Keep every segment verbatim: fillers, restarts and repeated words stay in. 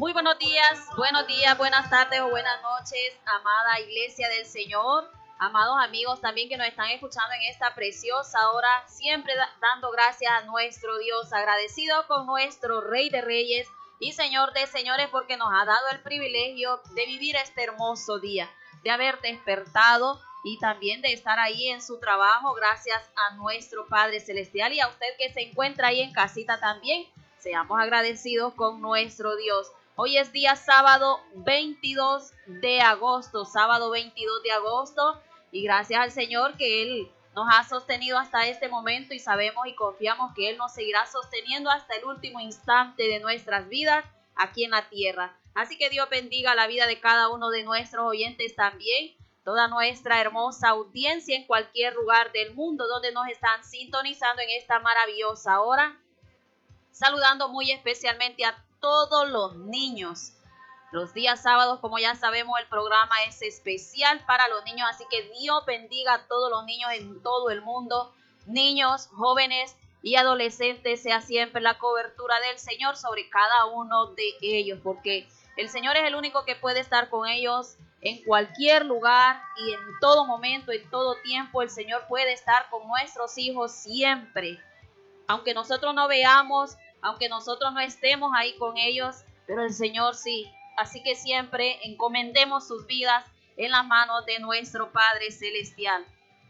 Muy buenos días, buenos días, buenas tardes o buenas noches, amada iglesia del Señor, amados amigos también que nos están escuchando en esta preciosa hora, siempre da- dando gracias a nuestro Dios, agradecido con nuestro Rey de Reyes y Señor de Señores, porque nos ha dado el privilegio de vivir este hermoso día, de haber despertado y también de estar ahí en su trabajo, gracias a nuestro Padre Celestial y a usted que se encuentra ahí en casita también. Seamos agradecidos con nuestro Dios. Hoy es día sábado veintidós de agosto, sábado veintidós de agosto, y gracias al Señor que Él nos ha sostenido hasta este momento y sabemos y confiamos que Él nos seguirá sosteniendo hasta el último instante de nuestras vidas aquí en la tierra. Así que Dios bendiga la vida de cada uno de nuestros oyentes también, toda nuestra hermosa audiencia en cualquier lugar del mundo donde nos están sintonizando en esta maravillosa hora. Saludando muy especialmente a todos los niños. Los días sábados, como ya sabemos, el programa es especial para los niños, así que Dios bendiga a todos los niños en todo el mundo, niños, jóvenes y adolescentes, sea siempre la cobertura del Señor sobre cada uno de ellos, porque el Señor es el único que puede estar con ellos en cualquier lugar y en todo momento, en todo tiempo. El Señor puede estar con nuestros hijos siempre. Aunque nosotros no veamos, aunque nosotros no estemos ahí con ellos, pero el Señor sí. Así que siempre encomendemos sus vidas en las manos de nuestro Padre Celestial.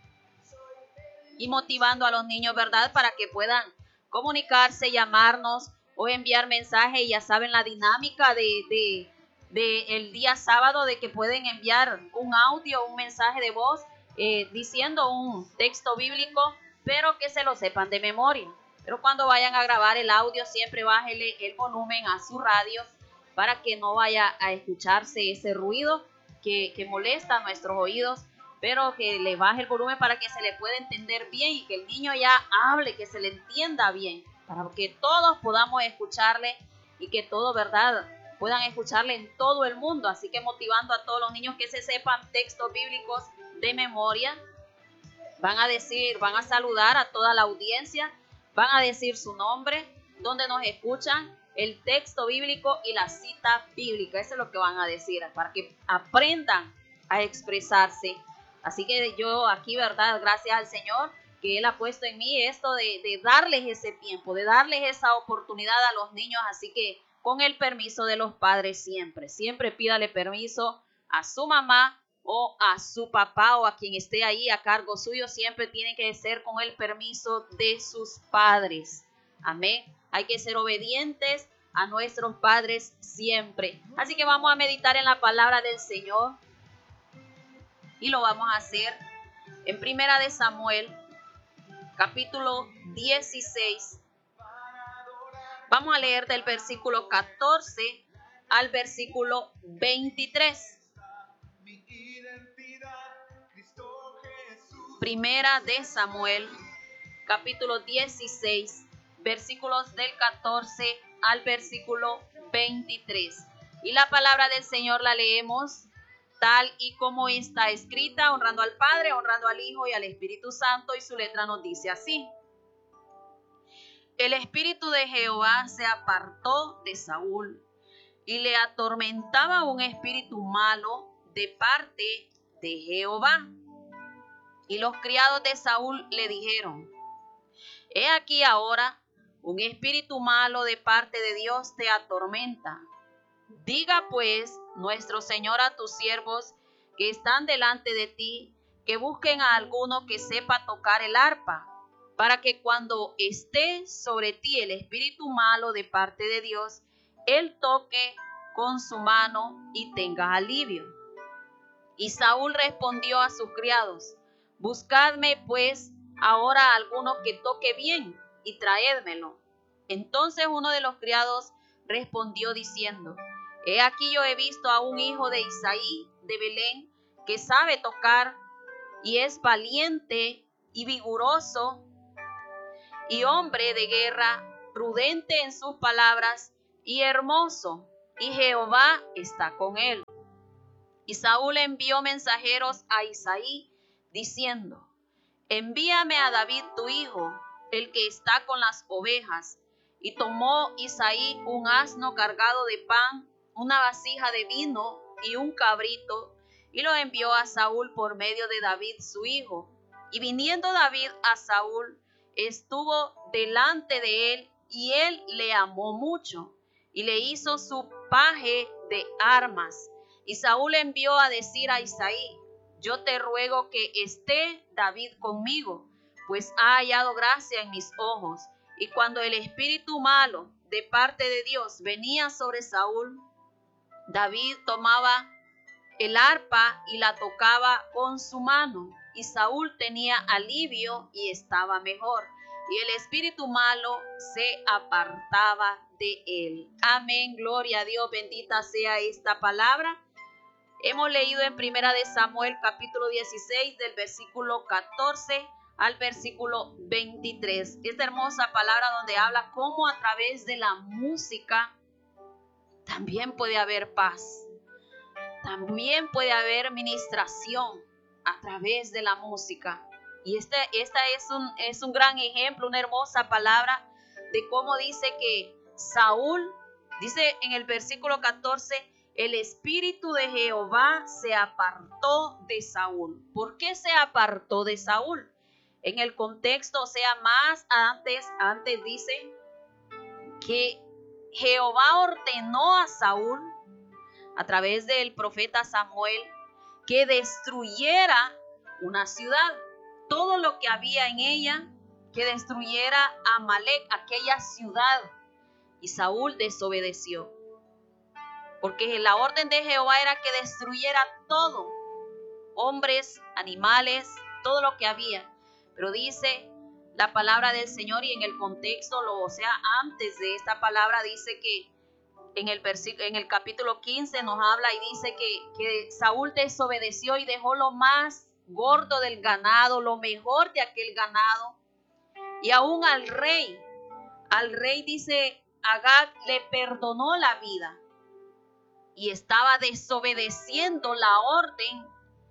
Y motivando a los niños, ¿verdad? Para que puedan comunicarse, llamarnos o enviar mensajes. Ya saben la dinámica de, de, de el día sábado, de que pueden enviar un audio, un mensaje de voz, eh, diciendo un texto bíblico, pero que se lo sepan de memoria. Pero cuando vayan a grabar el audio, siempre bájele el volumen a su radio para que no vaya a escucharse ese ruido que, que molesta a nuestros oídos, pero que le baje el volumen para que se le pueda entender bien y que el niño ya hable, que se le entienda bien, para que todos podamos escucharle y que todos, ¿verdad?, puedan escucharle en todo el mundo. Así que motivando a todos los niños que se sepan textos bíblicos de memoria, van a decir, van a saludar a toda la audiencia, van a decir su nombre, donde nos escuchan, el texto bíblico y la cita bíblica. Eso es lo que van a decir, para que aprendan a expresarse. Así que yo aquí, ¿verdad?, gracias al Señor que Él ha puesto en mí esto de, de darles ese tiempo, de darles esa oportunidad a los niños. Así que con el permiso de los padres siempre, siempre pídale permiso a su mamá o a su papá o a quien esté ahí a cargo suyo. Siempre tiene que ser con el permiso de sus padres. Amén. Hay que ser obedientes a nuestros padres siempre. Así que vamos a meditar en la palabra del Señor y lo vamos a hacer en Primera de Samuel, capítulo dieciséis. Vamos a leer del versículo catorce al versículo veintitrés. Primera de Samuel, capítulo dieciséis, versículos del catorce al versículo veintitrés. Y la palabra del Señor la leemos tal y como está escrita, honrando al Padre, honrando al Hijo y al Espíritu Santo, y su letra nos dice así: El espíritu de Jehová se apartó de Saúl, y le atormentaba un espíritu malo de parte de Jehová. Y los criados de Saúl le dijeron: He aquí ahora un espíritu malo de parte de Dios te atormenta. Diga pues nuestro Señor a tus siervos que están delante de ti, que busquen a alguno que sepa tocar el arpa, para que cuando esté sobre ti el espíritu malo de parte de Dios, él toque con su mano y tenga alivio. Y Saúl respondió a sus criados: Buscadme pues ahora alguno que toque bien y traédmelo. Entonces uno de los criados respondió diciendo: He aquí yo he visto a un hijo de Isaí de Belén que sabe tocar y es valiente y vigoroso y hombre de guerra, prudente en sus palabras y hermoso, y Jehová está con él. Y Saúl envió mensajeros a Isaí diciendo: Envíame a David tu hijo, el que está con las ovejas. Y tomó Isaí un asno cargado de pan una vasija de vino y un cabrito, y lo envió a Saúl por medio de David su hijo. Y viniendo David a Saúl, estuvo delante de él, y él le amó mucho, y le hizo su paje de armas. Y Saúl envió a decir a Isaí: yo te ruego que esté David conmigo, pues ha hallado gracia en mis ojos. Y cuando el espíritu malo de parte de Dios venía sobre Saúl, David tomaba el arpa y la tocaba con su mano, y Saúl tenía alivio y estaba mejor, y el espíritu malo se apartaba de él. Amén, gloria a Dios, bendita sea esta palabra. Hemos leído en Primera de Samuel capítulo dieciséis del versículo catorce al versículo veintitrés. Esta hermosa palabra donde habla cómo a través de la música también puede haber paz. También puede haber ministración a través de la música. Y este, esta es un, es un gran ejemplo, una hermosa palabra de cómo dice que Saúl, dice en el versículo catorce, el espíritu de Jehová se apartó de Saúl. ¿Por qué se apartó de Saúl? En el contexto, o sea, más antes, antes dice que Jehová ordenó a Saúl a través del profeta Samuel que destruyera una ciudad, todo lo que había en ella, que destruyera a Amalek, aquella ciudad. Y Saúl desobedeció, porque la orden de Jehová era que destruyera todo, hombres, animales, todo lo que había. Pero dice la palabra del Señor, y en el contexto, lo, o sea, antes de esta palabra dice que en el, en el capítulo quince nos habla y dice que, que Saúl desobedeció y dejó lo más gordo del ganado, lo mejor de aquel ganado. Y aún al rey, al rey dice Agag le perdonó la vida y estaba desobedeciendo la orden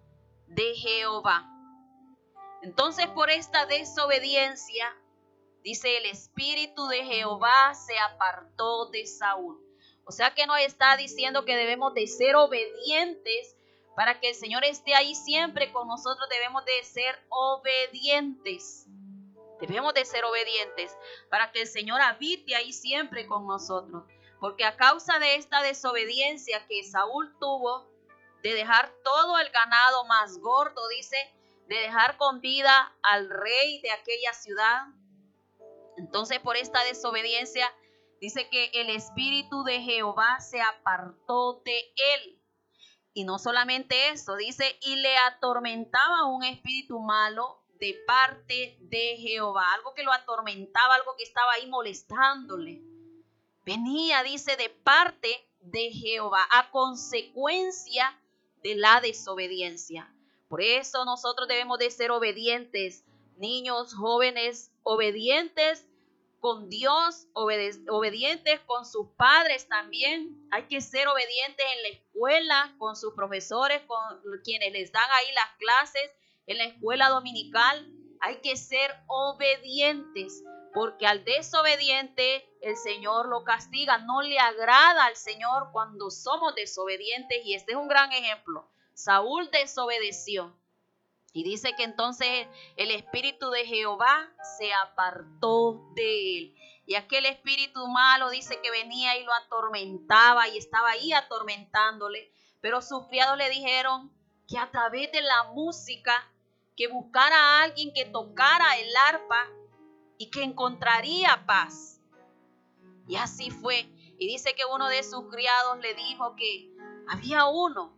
de Jehová. Entonces, por esta desobediencia, dice, el espíritu de Jehová se apartó de Saúl. O sea que nos está diciendo que debemos de ser obedientes para que el Señor esté ahí siempre con nosotros. Debemos de ser obedientes. Debemos de ser obedientes para que el Señor habite ahí siempre con nosotros. Porque a causa de esta desobediencia que Saúl tuvo, de dejar todo el ganado más gordo, dice, de dejar con vida al rey de aquella ciudad. Entonces, por esta desobediencia, dice que el espíritu de Jehová se apartó de él. Y no solamente eso, dice, y le atormentaba un espíritu malo de parte de Jehová. Algo que lo atormentaba, algo que estaba ahí molestándole. Venía, dice, de parte de Jehová, a consecuencia de la desobediencia. Por eso nosotros debemos de ser obedientes, niños, jóvenes, obedientes con Dios, obede- obedientes con sus padres también. Hay que ser obedientes en la escuela, con sus profesores, con quienes les dan ahí las clases, en la escuela dominical. Hay que ser obedientes, porque al desobediente el Señor lo castiga. No le agrada al Señor cuando somos desobedientes, y este es un gran ejemplo. Saúl desobedeció. Y dice que entonces el espíritu de Jehová se apartó de él. Y aquel espíritu malo dice que venía y lo atormentaba y estaba ahí atormentándole. Pero sus criados le dijeron que a través de la música, que buscara a alguien que tocara el arpa y que encontraría paz. Y así fue. Y dice que uno de sus criados le dijo que había uno,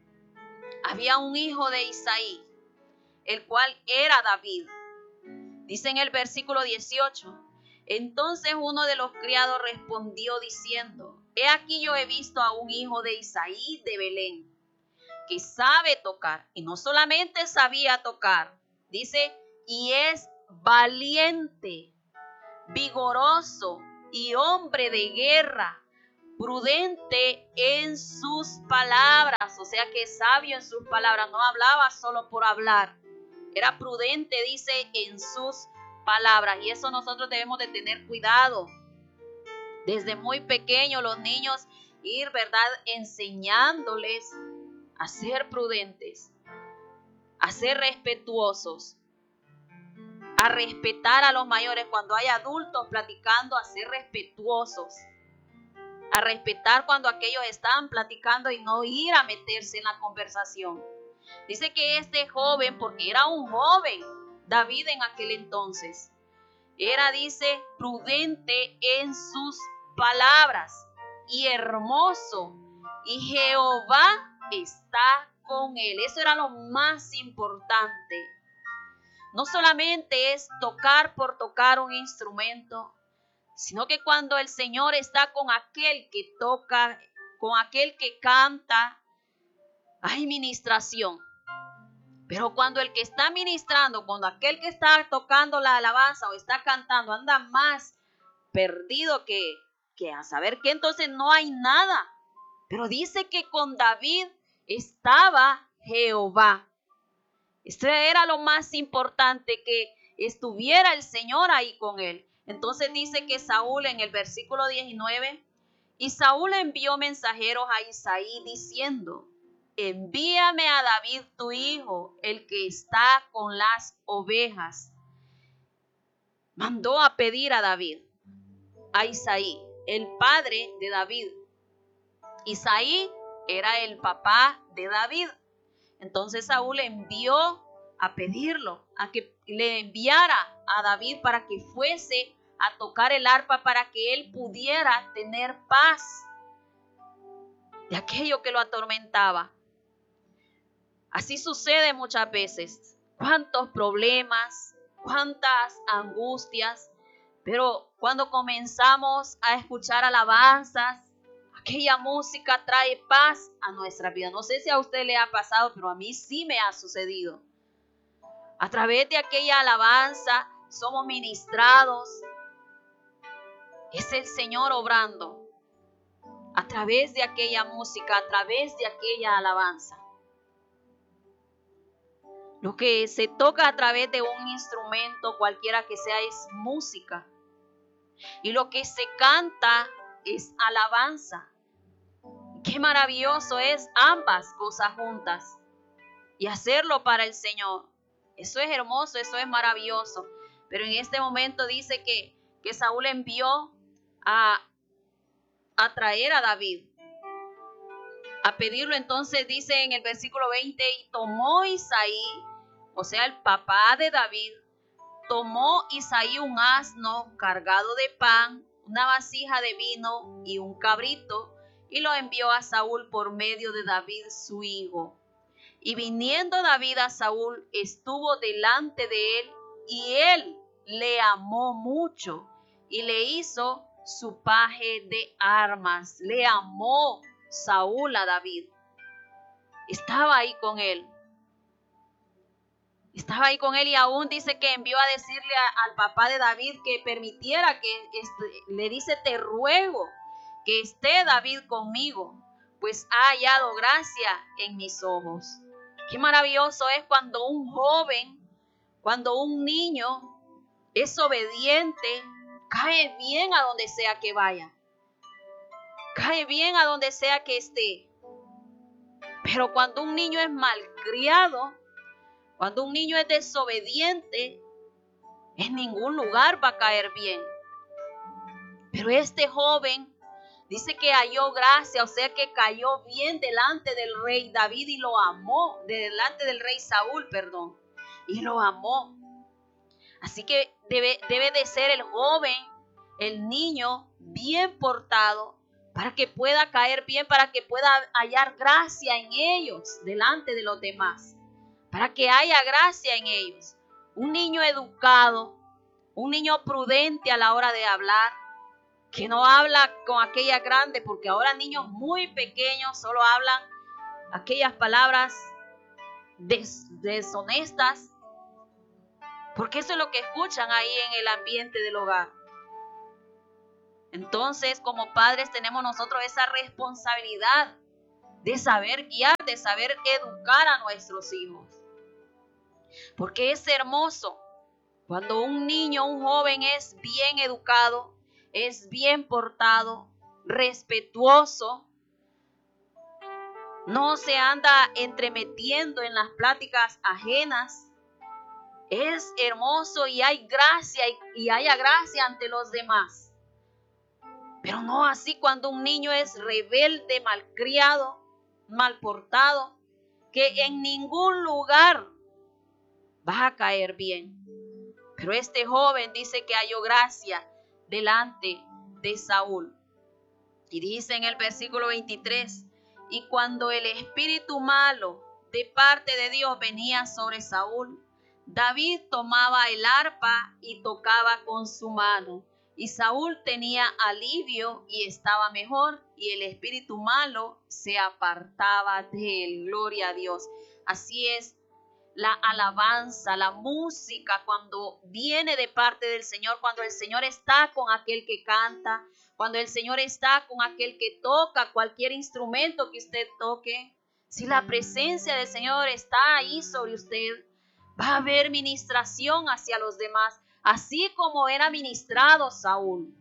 había un hijo de Isaí, el cual era David. Dice en el versículo dieciocho, entonces uno de los criados respondió diciendo, he aquí yo he visto a un hijo de Isaí de Belén, que sabe tocar, y no solamente sabía tocar, dice, y es valiente, vigoroso y hombre de guerra, prudente en sus palabras, o sea que sabio en sus palabras, no hablaba solo por hablar. Era prudente, dice, en sus palabras. Y eso nosotros debemos de tener cuidado. Desde muy pequeños los niños ir, ¿verdad?, enseñándoles a ser prudentes, a ser respetuosos, a respetar a los mayores. Cuando hay adultos platicando, a ser respetuosos, a respetar cuando aquellos están platicando y no ir a meterse en la conversación. Dice que este joven, porque era un joven, David en aquel entonces, era, dice, prudente en sus palabras y hermoso, y Jehová está con él. Eso era lo más importante. No solamente es tocar por tocar un instrumento, sino que cuando el Señor está con aquel que toca, con aquel que canta, hay ministración. Pero cuando el que está ministrando, cuando aquel que está tocando la alabanza o está cantando anda más perdido que, que a saber qué, entonces no hay nada. Pero dice que con David estaba Jehová. Esto era lo más importante, que estuviera el Señor ahí con él. Entonces dice que Saúl en el versículo diecinueve, y Saúl envió mensajeros a Isaí diciendo: envíame a David tu hijo, el que está con las ovejas. Mandó a pedir a David, a Isaí, el padre de David. Isaí era el papá de David. Entonces Saúl envió a pedirlo, a que le enviara a David para que fuese a tocar el arpa, para que él pudiera tener paz de aquello que lo atormentaba. Así sucede muchas veces. Cuántos problemas, cuántas angustias, pero cuando comenzamos a escuchar alabanzas, aquella música trae paz a nuestra vida. No sé si a usted le ha pasado, pero a mí sí me ha sucedido. A través de aquella alabanza somos ministrados. Es el Señor obrando a través de aquella música, a través de aquella alabanza. Lo que se toca a través de un instrumento, cualquiera que sea, es música. Y lo que se canta es alabanza. Qué maravilloso es ambas cosas juntas. Y hacerlo para el Señor. Eso es hermoso, eso es maravilloso. Pero en este momento dice que, que Saúl envió a, a traer a David, a pedirlo. Entonces dice en el versículo veinte, y tomó Isaí, o sea el papá de David, tomó Isaí un asno cargado de pan, una vasija de vino y un cabrito, y lo envió a Saúl por medio de David su hijo. Y viniendo David a Saúl, estuvo delante de él, y él le amó mucho, y le hizo su paje de armas. Le amó Saúl a David. Estaba ahí con él. Estaba ahí con él, y aún dice que envió a decirle a, al papá de David que permitiera que, este, le dice, te ruego que esté David conmigo, pues ha hallado gracia en mis ojos. Qué maravilloso es cuando un joven, cuando un niño es obediente, cae bien a donde sea que vaya. Cae bien a donde sea que esté. Pero cuando un niño es malcriado, cuando un niño es desobediente, en ningún lugar va a caer bien. Pero este joven dice que halló gracia, o sea que cayó bien delante del rey David y lo amó, delante del rey Saúl, perdón, y lo amó. Así que debe, debe de ser el joven, el niño, bien portado, para que pueda caer bien, para que pueda hallar gracia en ellos, delante de los demás, para que haya gracia en ellos. Un niño educado, un niño prudente a la hora de hablar, que no habla con aquella grande, porque ahora niños muy pequeños solo hablan aquellas palabras des, deshonestas, porque eso es lo que escuchan ahí en el ambiente del hogar. Entonces, como padres tenemos nosotros esa responsabilidad de saber guiar, de saber educar a nuestros hijos. Porque es hermoso cuando un niño, un joven es bien educado, es bien portado, respetuoso, No se anda entremetiendo en las pláticas ajenas. Es hermoso y hay gracia y, y haya gracia ante los demás. Pero no así cuando un niño es rebelde, malcriado, mal portado, que en ningún lugar va a caer bien. Pero este joven dice que halló gracia delante de Saúl. Y dice en el versículo veintitrés, y cuando el espíritu malo de parte de Dios venía sobre Saúl, David tomaba el arpa y tocaba con su mano. Y Saúl tenía alivio y estaba mejor, y el espíritu malo se apartaba de él. Gloria a Dios. Así es la alabanza, la música, cuando viene de parte del Señor, cuando el Señor está con aquel que canta, cuando el Señor está con aquel que toca cualquier instrumento que usted toque. Si la presencia del Señor está ahí sobre usted, va a haber ministración hacia los demás, así como era ministrado Saúl.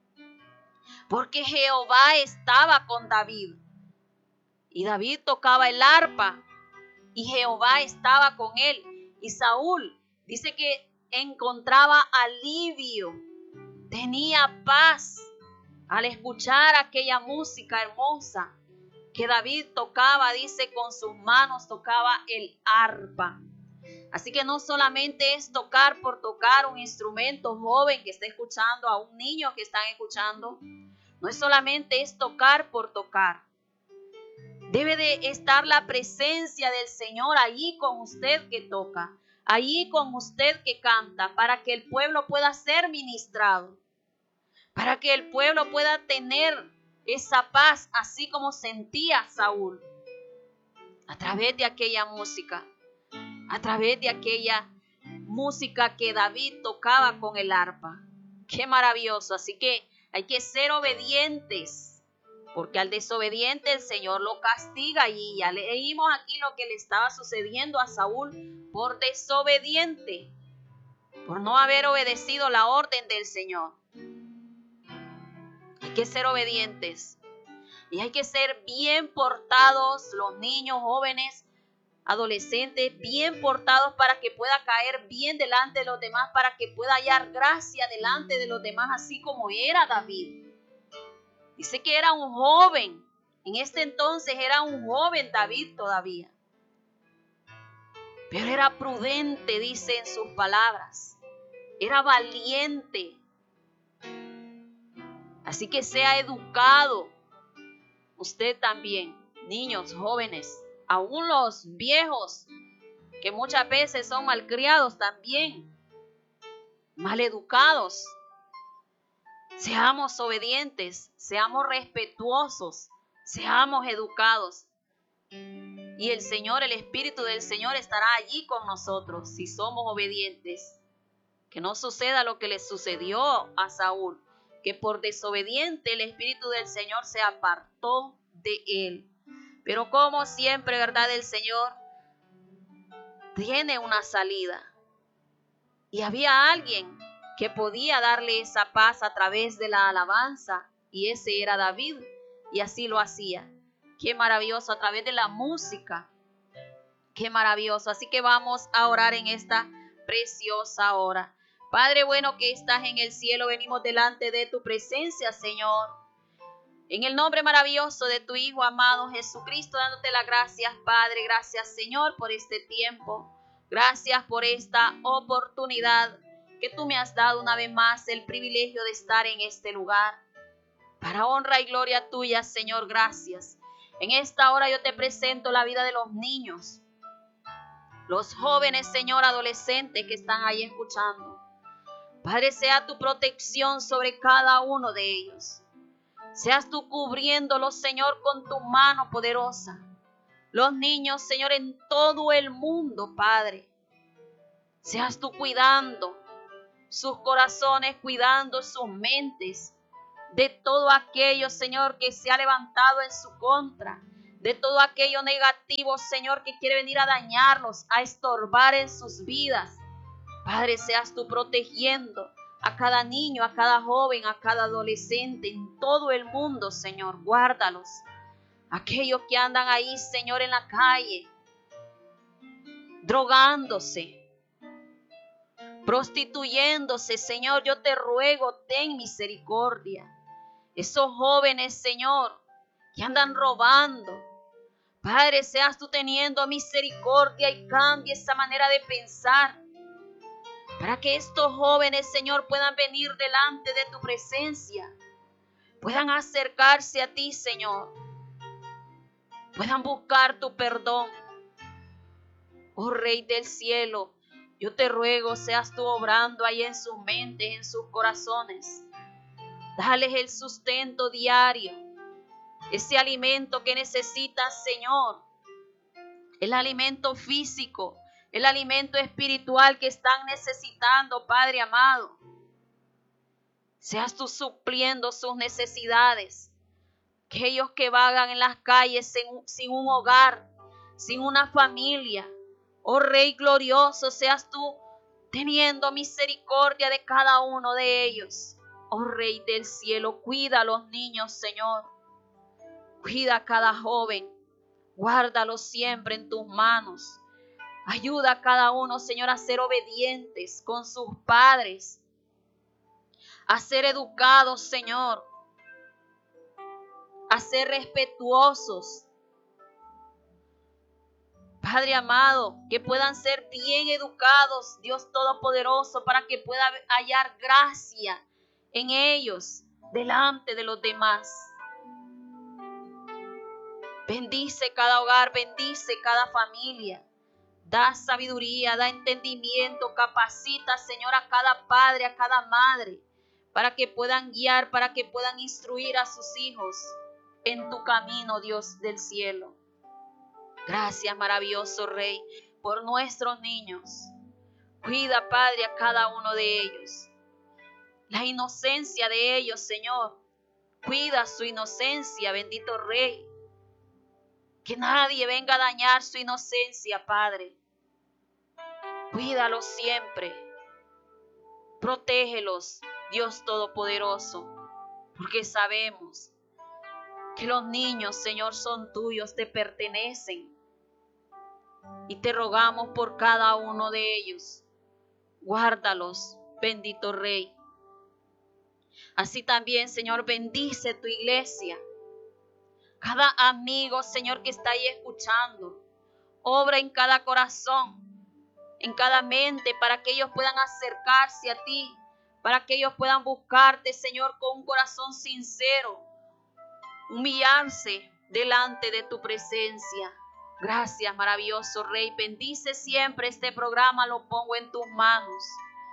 Porque Jehová estaba con David. Y David tocaba el arpa y Jehová estaba con él. Y Saúl dice que encontraba alivio, tenía paz al escuchar aquella música hermosa que David tocaba, dice, con sus manos tocaba el arpa. Así que no solamente es tocar por tocar un instrumento, joven que está escuchando, a un niño que están escuchando, no es solamente es tocar por tocar. Debe de estar la presencia del Señor allí con usted que toca, allí con usted que canta, para que el pueblo pueda ser ministrado, para que el pueblo pueda tener esa paz, así como sentía Saúl, a través de aquella música, a través de aquella música que David tocaba con el arpa. ¡Qué maravilloso! Así que hay que ser obedientes, porque al desobediente el Señor lo castiga. Y ya leímos aquí lo que le estaba sucediendo a Saúl por desobediente, por no haber obedecido la orden del Señor. Hay que ser obedientes y hay que ser bien portados, los niños, jóvenes, adolescentes, bien portados para que pueda caer bien delante de los demás, para que pueda hallar gracia delante de los demás, así como era David. Dice que era un joven, en este entonces era un joven David todavía, pero era prudente, dice en sus palabras, era valiente. Así que sea educado, usted también, niños, jóvenes, aún los viejos, que muchas veces son malcriados también, maleducados. Seamos obedientes, seamos respetuosos, seamos educados. Y el Señor, el Espíritu del Señor estará allí con nosotros si somos obedientes. Que no suceda lo que le sucedió a Saúl, que por desobediente el Espíritu del Señor se apartó de él. Pero como siempre, ¿verdad? El Señor tiene una salida. Y había alguien que podía darle esa paz a través de la alabanza, y ese era David, y así lo hacía. Qué maravilloso, a través de la música. Qué maravilloso. Así que vamos a orar en esta preciosa hora. Padre bueno que estás en el cielo, venimos delante de tu presencia, Señor. En el nombre maravilloso de tu Hijo amado Jesucristo, dándote las gracias, Padre. Gracias, Señor, por este tiempo. Gracias por esta oportunidad que tú me has dado una vez más, el privilegio de estar en este lugar. Para honra y gloria tuya, Señor, gracias. En esta hora yo te presento la vida de los niños, los jóvenes, Señor, adolescentes que están ahí escuchando. Padre, sea tu protección sobre cada uno de ellos. Seas tú cubriéndolos, Señor, con tu mano poderosa. Los niños, Señor, en todo el mundo, Padre. Seas tú cuidando sus corazones, cuidando sus mentes de todo aquello, Señor, que se ha levantado en su contra. De todo aquello negativo, Señor, que quiere venir a dañarlos, a estorbar en sus vidas. Padre, seas tú protegiendo a cada niño, a cada joven, a cada adolescente en todo el mundo, Señor. Guárdalos. Aquellos que andan ahí, Señor, en la calle, drogándose, prostituyéndose, Señor, yo te ruego, ten misericordia. Esos jóvenes, Señor, que andan robando, Padre, seas tú teniendo misericordia y cambie esa manera de pensar, para que estos jóvenes, Señor, puedan venir delante de tu presencia, puedan acercarse a ti, Señor, puedan buscar tu perdón. Oh Rey del cielo, yo te ruego, seas tú obrando ahí en sus mentes, en sus corazones. Dales el sustento diario, ese alimento que necesitas, Señor, el alimento físico, el alimento espiritual que están necesitando, Padre amado. Seas tú supliendo sus necesidades. Aquellos que vagan en las calles sin, sin un hogar, sin una familia. Oh Rey glorioso, seas tú teniendo misericordia de cada uno de ellos. Oh Rey del cielo, cuida a los niños, Señor. Cuida a cada joven. Guárdalos siempre en tus manos. Ayuda a cada uno, Señor, a ser obedientes con sus padres. A ser educados, Señor. A ser respetuosos. Padre amado, que puedan ser bien educados, Dios Todopoderoso, para que pueda hallar gracia en ellos delante de los demás. Bendice cada hogar, bendice cada familia. Da sabiduría, da entendimiento, capacita, Señor, a cada padre, a cada madre, para que puedan guiar, para que puedan instruir a sus hijos en tu camino, Dios del cielo. Gracias, maravilloso Rey, por nuestros niños. Cuida, Padre, a cada uno de ellos. La inocencia de ellos, Señor. Cuida su inocencia, bendito Rey. Que nadie venga a dañar su inocencia, Padre. Cuídalos siempre. Protégelos, Dios Todopoderoso. Porque sabemos que los niños, Señor, son tuyos, te pertenecen. Y te rogamos por cada uno de ellos. Guárdalos, bendito Rey. Así también, Señor, bendice tu iglesia. Cada amigo, Señor, que está ahí escuchando. Obra en cada corazón, en cada mente, para que ellos puedan acercarse a ti. Para que ellos puedan buscarte, Señor, con un corazón sincero. Humillarse delante de tu presencia. Gracias, maravilloso Rey. Bendice siempre este programa, lo pongo en tus manos.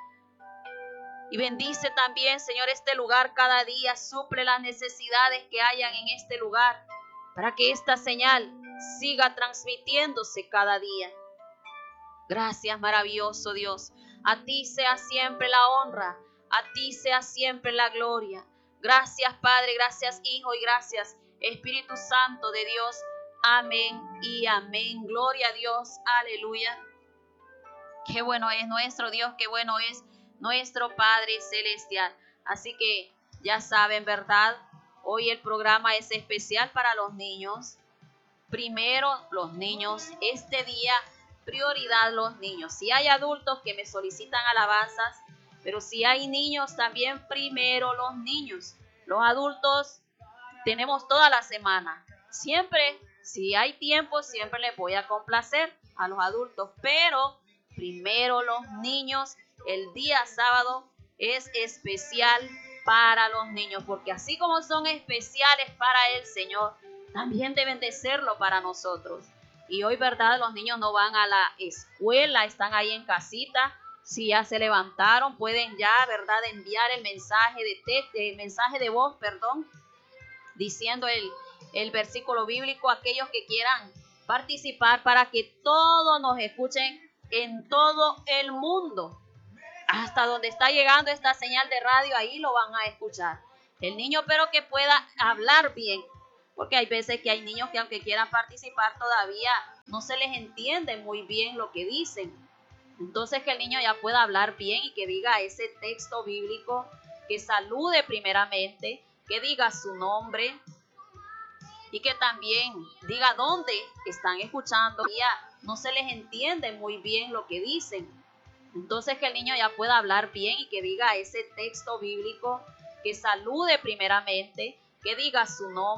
Y bendice también, Señor, este lugar cada día. Suple las necesidades que hayan en este lugar, para que esta señal siga transmitiéndose cada día. Gracias, maravilloso Dios. A ti sea siempre la honra, a ti sea siempre la gloria. Gracias, Padre, gracias, Hijo, y gracias, Espíritu Santo de Dios. Amén y amén. Gloria a Dios. Aleluya. Qué bueno es nuestro Dios, qué bueno es nuestro Padre Celestial. Así que ya saben, ¿verdad? Hoy el programa es especial para los niños. Primero los niños. Este día, prioridad los niños. Si hay adultos que me solicitan alabanzas, pero si hay niños, también primero los niños. Los adultos tenemos toda la semana. Siempre, si hay tiempo, siempre les voy a complacer a los adultos, pero primero los niños. El día sábado es especial para los niños, porque así como son especiales para el Señor, también deben de serlo para nosotros. Y hoy, ¿verdad? Los niños no van a la escuela, están ahí en casita. Si ya se levantaron, pueden ya, ¿verdad?, enviar el mensaje de texto, el mensaje de voz, perdón, diciendo el, el versículo bíblico a aquellos que quieran participar, para que todos nos escuchen en todo el mundo. Hasta donde está llegando esta señal de radio, ahí lo van a escuchar. El niño, pero que pueda hablar bien, porque hay veces que hay niños que aunque quieran participar todavía no se les entiende muy bien lo que dicen. Entonces que el niño ya pueda hablar bien y que diga ese texto bíblico, que salude primeramente, que diga su nombre, y que también diga dónde están escuchando. Ya no se les entiende muy bien lo que dicen. Entonces que el niño ya pueda hablar bien y que diga ese texto bíblico, que salude primeramente, que diga su nombre.